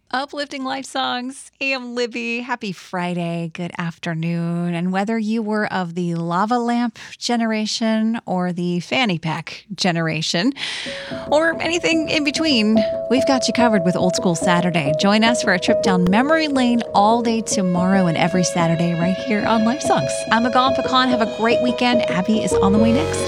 Uplifting Life Songs. Hey, I'm Libby. Happy Friday. Good afternoon. And whether you were of the lava lamp generation or the fanny pack generation or anything in between, we've got you covered with Old School Saturday. Join us for a trip down memory lane all day tomorrow and every Saturday right here on Life Songs. I'm Agal Pecan. Have a great weekend. Abby is on the way next.